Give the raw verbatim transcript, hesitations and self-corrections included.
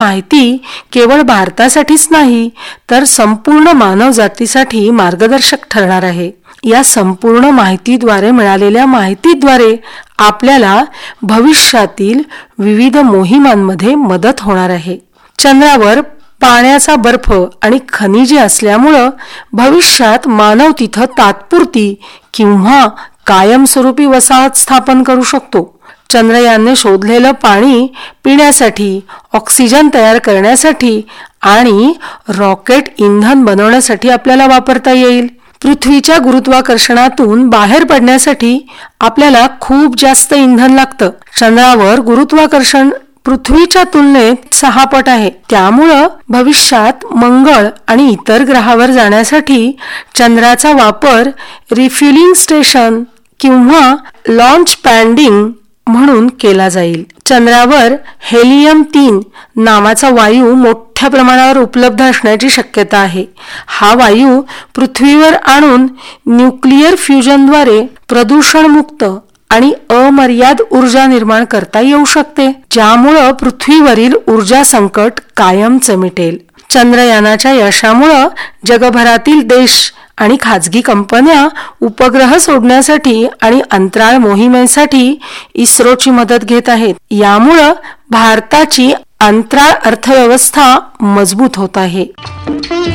माहिती केवळ भारतासाठीच नाही तर संपूर्ण मानवजातीसाठी मार्गदर्शक ठरणार आहे. या संपूर्ण माहितीद्वारे मिळालेल्या माहितीद्वारे आपल्याला भविष्यातील विविध मोहिमांमध्ये मदत होणार आहे. चंद्रावर पाण्याचा बर्फ आणि खनिजे असल्यामुळं भविष्यात मानव तिथं तात्पुरती किंवा कायमस्वरूपी वसाहत स्थापन करू शकतो. चंद्रयानने शोधलेलं पाणी पिण्यासाठी, ऑक्सिजन तयार करण्यासाठी आणि रॉकेट इंधन बनवण्यासाठी आपल्याला वापरता येईल. पृथ्वीच्या गुरुत्वाकर्षणातून बाहेर पडण्यासाठी आपल्याला खूप जास्त इंधन लागतं. चंद्रावर गुरुत्वाकर्षण पृथ्वीच्या तुलनेत सहा पट आहे. त्यामुळं भविष्यात मंगळ आणि इतर ग्रहावर जाण्यासाठी चंद्राचा वापर रिफ्युलिंग स्टेशन किंवा लॉन्च पॅडिंग म्हणून केला जाईल. चंद्रावर हेलियम तीन नावाचा वायू मोठ्या प्रमाणावर उपलब्ध असण्याची शक्यता आहे. हा वायू पृथ्वीवर आणून न्यूक्लिअर फ्युजनद्वारे प्रदूषणमुक्त आणि अमर्याद ऊर्जा निर्माण करता येऊ शकते, ज्यामुळं पृथ्वीवरील ऊर्जा संकट कायमच मिटेल. चंद्रयानाच्या यशामुळं जगभरातील देश आणि खाजगी कंपन्या उपग्रह सोडण्यासाठी आणि अंतराळ मोहिमेसाठी इस्रोची मदत घेत आहेत. यामुळं भारताची अंतराळ अर्थव्यवस्था मजबूत होत आहे.